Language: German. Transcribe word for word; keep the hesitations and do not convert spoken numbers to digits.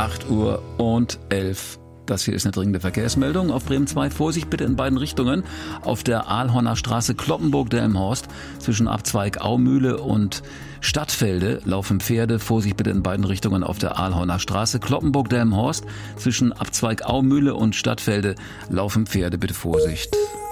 acht Uhr und elf. Das hier ist eine dringende Verkehrsmeldung auf Bremen zwei. Vorsicht bitte in beiden Richtungen. Auf der Ahlhorner Straße Cloppenburg-Delmenhorst zwischen Abzweig Aumühle und Stadtfelde laufen Pferde. Vorsicht bitte in beiden Richtungen auf der Ahlhorner Straße Cloppenburg-Delmenhorst zwischen Abzweig Aumühle und Stadtfelde laufen Pferde. Bitte Vorsicht.